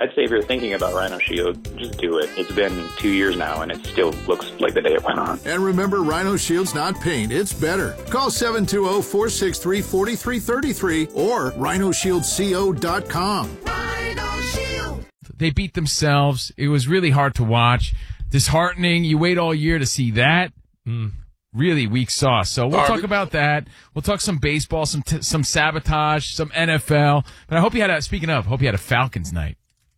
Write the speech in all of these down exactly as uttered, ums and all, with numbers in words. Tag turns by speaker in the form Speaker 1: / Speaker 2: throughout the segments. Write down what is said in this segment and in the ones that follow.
Speaker 1: I'd say if you're thinking about Rhino Shield, just do it. It's been two years now, and it still looks like the day it went on.
Speaker 2: And remember, Rhino Shield's not paint, it's better. Call seven two zero, four six three, four three three three or rhino shield co dot com.
Speaker 3: Rhino Shield.
Speaker 4: They beat themselves. It was really hard to watch. Disheartening. You wait all year to see that. Mm. Really weak sauce. So we'll talk about that. We'll talk some baseball, some t- some sabotage, some N F L. But I hope you had a, speaking of, hope you had a Falcons night.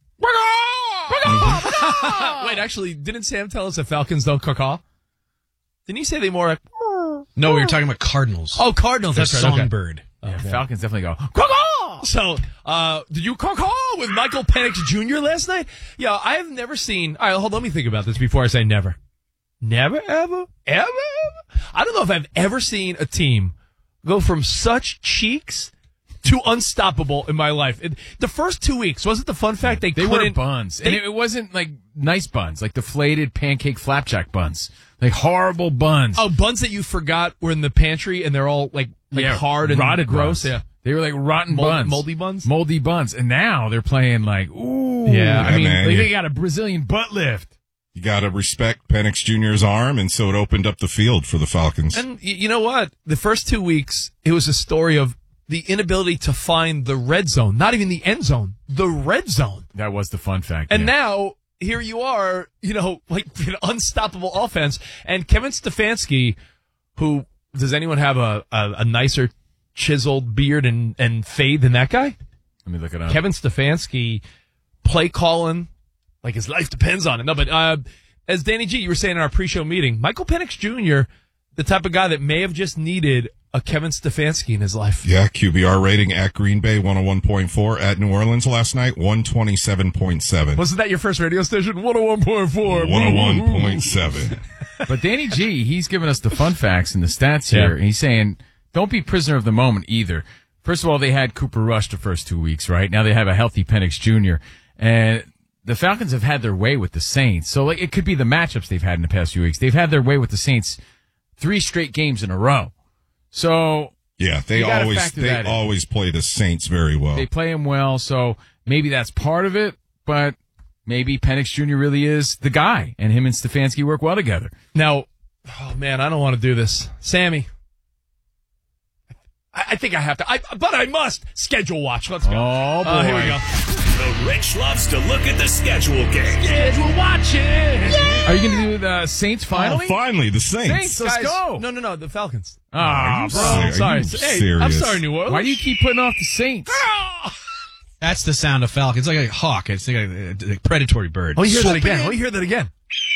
Speaker 5: Wait, actually, didn't Sam tell us that Falcons don't caw? Didn't you say they more...
Speaker 6: No, we were talking about Cardinals.
Speaker 5: Oh, Cardinals. That's right.
Speaker 6: Songbird.
Speaker 4: Okay. Yeah, Falcons definitely go,
Speaker 5: caw! So, uh, did you caw with Michael Penix Junior last night? Yeah, I have never seen... All right, hold on, let me think about this before I say never. Never, ever, ever, ever. I don't know if I've ever seen a team go from such cheeks to unstoppable in my life. It, the first two weeks, wasn't the fun fact they,
Speaker 4: they
Speaker 5: couldn't...
Speaker 4: were buns.
Speaker 5: They,
Speaker 4: and it wasn't like nice buns, like deflated pancake flapjack buns. Like horrible buns.
Speaker 5: Oh, buns that you forgot were in the pantry and they're all like, like
Speaker 4: yeah,
Speaker 5: hard and
Speaker 4: rotted
Speaker 5: gross.
Speaker 4: Buns.
Speaker 5: Yeah.
Speaker 4: They were like rotten
Speaker 5: Mold,
Speaker 4: buns.
Speaker 5: Moldy buns?
Speaker 4: Moldy buns. And now they're playing like, ooh.
Speaker 5: Yeah,
Speaker 4: I mean,
Speaker 7: man,
Speaker 4: like
Speaker 7: yeah.
Speaker 4: they got a Brazilian butt lift.
Speaker 7: You got to respect Penix Junior's arm, and so it opened up the field for the Falcons.
Speaker 5: And you know what? The first two weeks, it was a story of the inability to find the red zone, not even the end zone, the red zone.
Speaker 4: That was the fun fact.
Speaker 5: And
Speaker 4: yeah.
Speaker 5: now, here you are, you know, like an unstoppable offense. And Kevin Stefanski, who, does anyone have a, a, a nicer chiseled beard and, and fade than that guy?
Speaker 4: Let me look it up.
Speaker 5: Kevin Stefanski, play calling, like his life depends on it. No, but uh, as Danny G, you were saying in our pre-show meeting, Michael Penix Junior, the type of guy that may have just needed a Kevin Stefanski in his life.
Speaker 7: Yeah, Q B R rating at Green Bay, one oh one point four. At New Orleans last night, one twenty-seven point seven.
Speaker 5: Wasn't that your first radio station? one oh one point four.
Speaker 7: one oh one point seven.
Speaker 4: But Danny G, he's giving us the fun facts and the stats here.
Speaker 5: Yeah.
Speaker 4: And he's saying, don't be prisoner of the moment either. First of all, they had Cooper Rush the first two weeks, right? Now they have a healthy Penix Junior And the Falcons have had their way with the Saints. So like it could be the matchups they've had in the past few weeks. They've had their way with the Saints three straight games in a row. So
Speaker 7: yeah, they always they always play the Saints very well.
Speaker 4: They play them well, so maybe that's part of it, but maybe Penix Junior really is the guy, and him and Stefanski work well together.
Speaker 5: Now, oh man, I don't want to do this. Sammy, I, I think I have to, I, but I must. Schedule watch. Let's go.
Speaker 4: Oh, boy.
Speaker 5: Uh, here we go.
Speaker 3: The Rich loves to look at the schedule game.
Speaker 5: Schedule watching.
Speaker 4: Are you going to do the Saints finally?
Speaker 7: Oh, finally, the Saints.
Speaker 4: Saints, let's
Speaker 5: Guys,
Speaker 4: go.
Speaker 5: No, no, no, the Falcons.
Speaker 4: Oh,
Speaker 7: Are you
Speaker 4: bro.
Speaker 7: ser-
Speaker 5: I'm
Speaker 7: are
Speaker 5: sorry.
Speaker 7: you
Speaker 5: Hey,
Speaker 7: serious?
Speaker 5: I'm sorry, New Orleans.
Speaker 4: Why do you keep putting off the Saints?
Speaker 6: That's the sound of Falcon. It's like a hawk. It's like a, a predatory bird.
Speaker 5: Oh, you hear that
Speaker 6: Swooping
Speaker 5: again?
Speaker 6: in.
Speaker 5: Oh, you hear that again?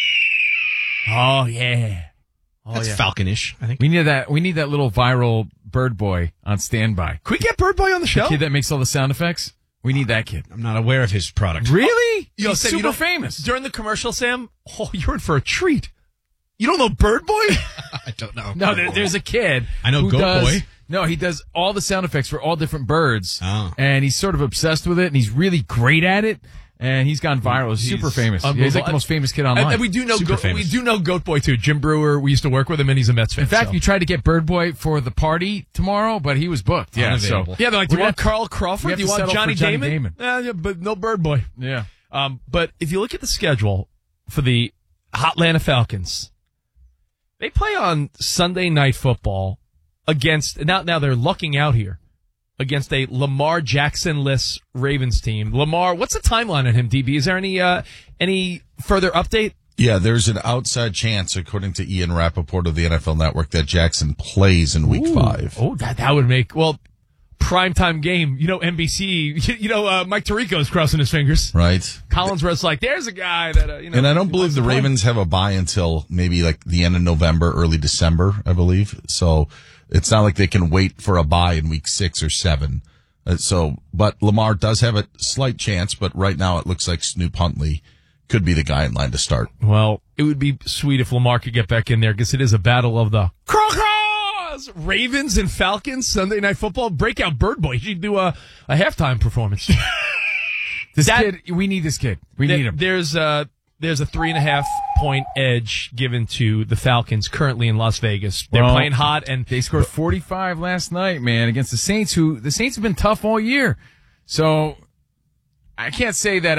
Speaker 5: Oh, yeah. Oh,
Speaker 6: That's
Speaker 5: yeah.
Speaker 6: falconish, I think.
Speaker 4: We need that. We need that little viral bird boy on standby.
Speaker 5: Can we get Bird Boy on the show?
Speaker 4: The kid that makes all the sound effects. We need that kid.
Speaker 6: I'm not aware of his product.
Speaker 4: Really?
Speaker 5: Yo,
Speaker 4: He's
Speaker 5: Sam, you
Speaker 4: super
Speaker 5: don't-
Speaker 4: famous.
Speaker 5: During the commercial, Sam, oh, you're in for a treat. You don't know Bird Boy?
Speaker 6: I don't know.
Speaker 4: No, there, there's a kid.
Speaker 6: I know
Speaker 4: who
Speaker 6: Goat
Speaker 4: does,
Speaker 6: Boy.
Speaker 4: No, he does all the sound effects for all different birds.
Speaker 6: Oh.
Speaker 4: And he's sort of obsessed with it, and he's really great at it. And he's gone viral. He's super famous. Yeah, he's like the most famous kid online.
Speaker 5: And, and we do know
Speaker 6: Super
Speaker 5: Goat,
Speaker 6: famous.
Speaker 5: we do know Goat Boy too. Jim Brewer, we used to work with him, and he's a Mets fan.
Speaker 4: In fact,
Speaker 5: so.
Speaker 4: we tried to get Bird Boy for the party tomorrow, but he was booked. Yeah, so
Speaker 6: Unavailable.
Speaker 5: yeah, they're like, do you
Speaker 4: We're
Speaker 5: want
Speaker 4: gonna-
Speaker 5: Carl
Speaker 4: we
Speaker 5: Crawford?
Speaker 4: have
Speaker 5: Do you
Speaker 4: to
Speaker 5: want
Speaker 4: settle
Speaker 5: Johnny,
Speaker 4: for Johnny
Speaker 5: Damon?
Speaker 4: Damon.
Speaker 5: Yeah, yeah, but no Bird Boy.
Speaker 4: yeah.
Speaker 5: Um, but if you look at the schedule for the Atlanta Falcons, they play on Sunday Night Football against now. Now they're lucking out here against a Lamar Jackson-less Ravens team. Lamar, what's the timeline on him? D B, is there any uh, any further update?
Speaker 8: Yeah, there's an outside chance, according to Ian Rappaport of the N F L Network, that Jackson plays in Week
Speaker 5: Ooh.
Speaker 8: Five.
Speaker 5: Oh, that that would make well primetime game. You know, N B C. You, you know, uh, Mike Tirico's crossing his fingers.
Speaker 8: Right.
Speaker 5: Collinsworth's like, there's a guy that uh, you know.
Speaker 8: And I don't believe the Ravens have a bye until maybe like the end of November, early December, I believe. So it's not like they can wait for a bye in week six or seven. Uh, so, but Lamar does have a slight chance, but right now it looks like Snoop Huntley could be the guy in line to start.
Speaker 5: Well, it would be sweet if Lamar could get back in there because it is a battle of the Crocos! Ravens and Falcons, Sunday Night Football. Breakout Bird Boy. He should do a, a halftime performance.
Speaker 4: This
Speaker 5: That-
Speaker 4: kid, we need this kid. We
Speaker 5: There-
Speaker 4: need him.
Speaker 5: There's a, there's a three and a half point edge given to the Falcons currently in Las Vegas. They're
Speaker 4: Well,
Speaker 5: playing hot and
Speaker 4: They scored forty-five last night, man, against the Saints, who the Saints have been tough all year. So I can't say that